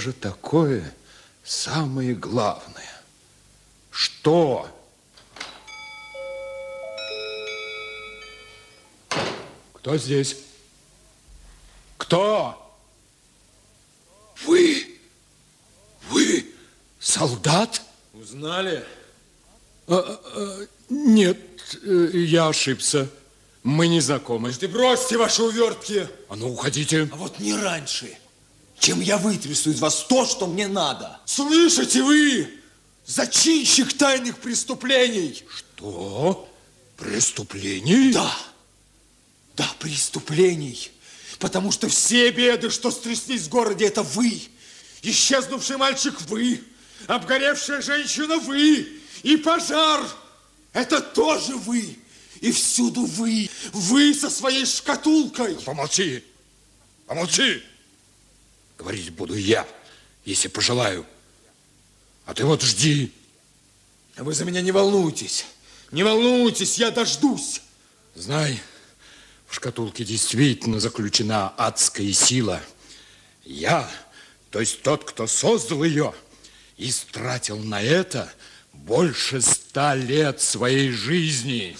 же такое самое главное? Что? Кто здесь? Кто? Вы? Вы солдат? Узнали? Нет, я ошибся. Мы не знакомы. Ты бросьте ваши увертки. А ну, уходите. А вот не раньше, чем я вытрясу из вас то, что мне надо. Слышите вы? Зачинщик тайных преступлений. Что? Преступлений? Да. Да, преступлений. Потому что все беды, что стряслись в городе, это вы. Исчезнувший мальчик вы. Обгоревшая женщина вы. И пожар. Это тоже вы. И всюду вы. Вы со своей шкатулкой. Помолчи. Помолчи. Говорить буду я, если пожелаю. А ты вот жди. Вы за меня не волнуйтесь. Не волнуйтесь, я дождусь. Знай, в шкатулке действительно заключена адская сила. Я, то есть тот, кто создал ее, истратил на это больше 100 лет своей жизни.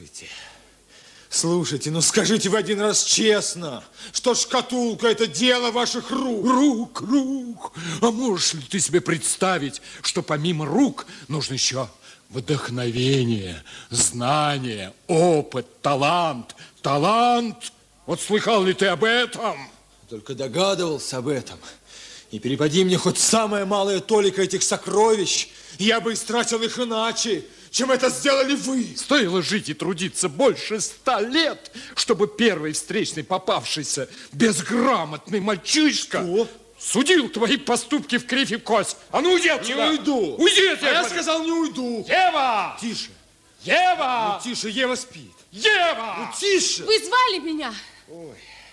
Слушайте, ну скажите вы один раз честно, что шкатулка – это дело ваших рук. Рук. А можешь ли ты себе представить, что помимо рук нужно еще вдохновение, знание, опыт, талант? Талант? Вот слыхал ли ты об этом? Только догадывался об этом. И перепади мне хоть самая малая толика этих сокровищ, я бы истратил их иначе, чем это сделали вы. Стоило жить и трудиться больше 100 лет, чтобы первый встречный попавшийся безграмотный мальчишка судил твои поступки в кривь и кость. А ну уйди отсюда! Не уйду. Уйди, я сказал, не уйду. Ева! Тише. Ева! Ну, тише, Ева спит. Ева! Ну, тише. Вы звали меня? Ой.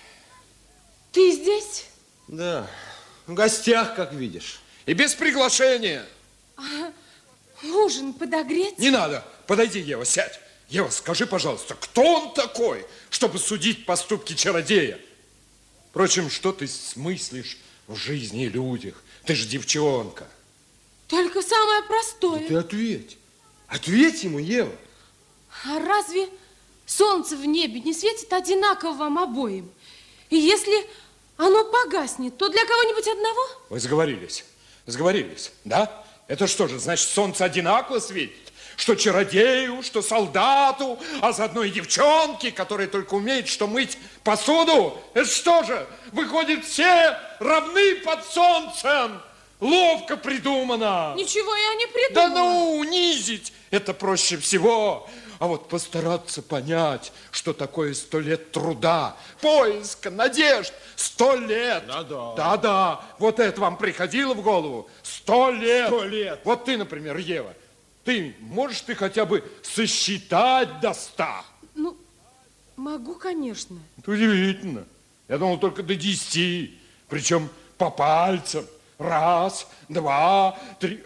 Ты здесь? Да, в гостях, как видишь. И без приглашения. Ужин подогреть? Не надо. Подойди, Ева, сядь. Ева, скажи, пожалуйста, кто он такой, чтобы судить поступки чародея? Впрочем, что ты смыслишь в жизни и людях? Ты же девчонка. Только самое простое. Да ты ответь. Ответь ему, Ева. А разве солнце в небе не светит одинаково вам обоим? И если оно погаснет, то для кого-нибудь одного? Вы сговорились. Сговорились, да? Это что же, значит, солнце одинаково светит? Что чародею, что солдату, а заодно и девчонке, которая только умеет что мыть посуду? Это что же, выходит, все равны под солнцем? Ловко придумано. Ничего я не придумала. Да ну, унизить это проще всего. А вот постараться понять, что такое 100 лет труда, поиска, надежд, 100 лет. Да-да. Да-да, вот это вам приходило в голову? 100 лет. 100 лет. Вот ты, например, Ева, можешь ты хотя бы сосчитать до 100? Ну, могу, конечно. Это удивительно. Я думал только до 10, причем по пальцам. 1, 2, 3.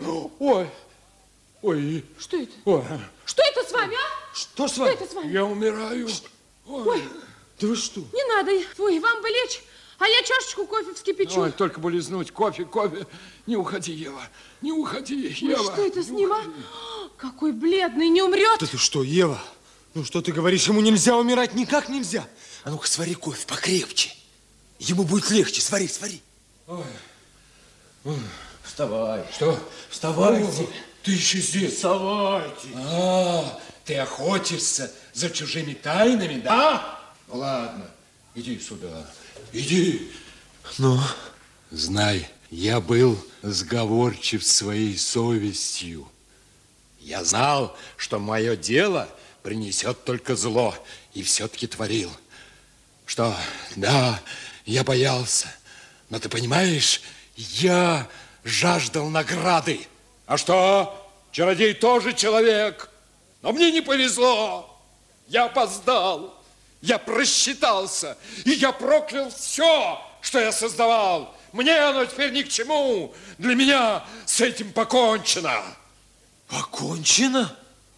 Ой. Что это? Ой. Что это с вами, а? Что с вами? Что это с вами? Я умираю. Ой. Да вы что? Не надо. Ой, вам бы лечь, а я чашечку кофе вскипячу. Ой, только бы лизнуть кофе. Не уходи, Ева. Не уходи, Ева. Ну, что это с ним, а? Какой бледный, не умрет. Да ты что, Ева? Ну, что ты говоришь? Ему нельзя умирать, никак нельзя. А ну-ка, свари кофе покрепче. Ему будет легче. Свари. Ой. Вставай. Что? Вставайте. Ты еще здесь? Вставайте. Ты охотишься за чужими тайнами, да? Ну, ладно, иди сюда. Иди. Ну? Знай, я был сговорчив своей совестью. Я знал, что мое дело принесет только зло, и все-таки творил. Что, да, я боялся, но ты понимаешь, я жаждал награды. А что, чародей тоже человек, но мне не повезло. Я опоздал, я просчитался, и я проклял все, что я создавал. Мне оно теперь ни к чему. Для меня с этим покончено. Покончено?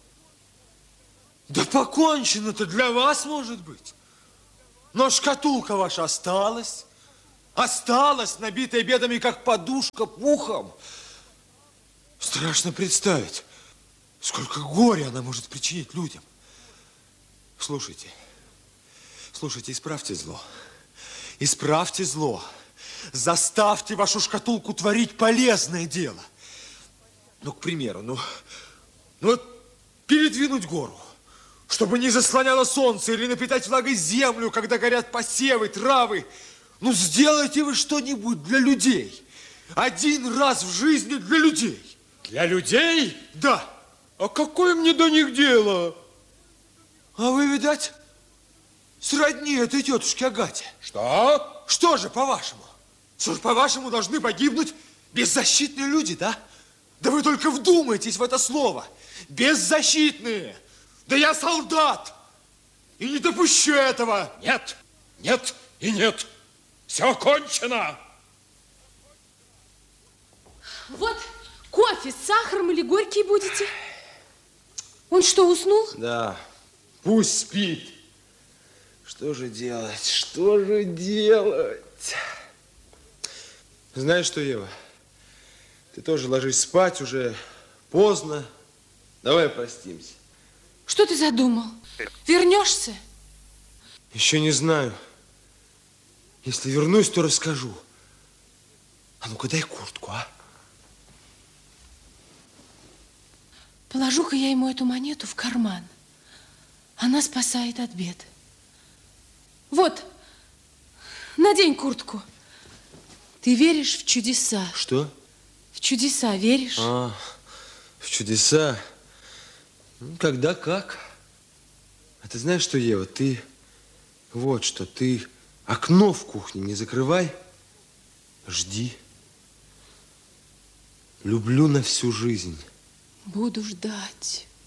Да покончено-то для вас, может быть. Но шкатулка ваша осталась. Осталась, набитая бедами, как подушка, пухом. Страшно представить, сколько горя она может причинить людям. Слушайте, исправьте зло. Исправьте зло. Заставьте вашу шкатулку творить полезное дело. Ну, к примеру, передвинуть гору, чтобы не заслоняло солнце, или напитать влагой землю, когда горят посевы, травы. Ну, сделайте вы что-нибудь для людей. Один раз в жизни для людей. Для людей? Да. А какое мне до них дело? А вы, видать, сродни этой тетушке Агате. Что? Что же, по-вашему? Что же, по-вашему, должны погибнуть беззащитные люди, да? Да вы только вдумайтесь в это слово. Беззащитные. Да я солдат. И не допущу этого. Нет, нет и нет. Все кончено. Вот кофе с сахаром или горький будете? Он что, уснул? Да, пусть спит. Что же делать? Что же делать? Знаешь что, Ева? Ты тоже ложись спать, уже поздно. Давай простимся. Что ты задумал? Вернешься? Еще не знаю. Если вернусь, то расскажу. А ну-ка дай куртку, а? Положу-ка я ему эту монету в карман. Она спасает от бед. Вот, надень куртку. Ты веришь в чудеса? Что? В чудеса веришь? А, в чудеса. Ну, когда как. А ты знаешь что, Ева, ты вот что, ты окно в кухне не закрывай, жди. Люблю на всю жизнь. Буду ждать.